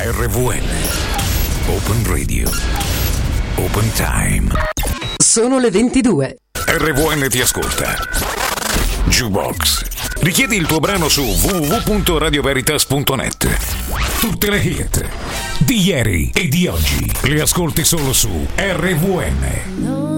RVN Open Radio Open Time. Sono le 22. RVN ti ascolta. Jukebox. Richiedi il tuo brano su www.radioveritas.net. Tutte le hit di ieri e di oggi le ascolti solo su RVN.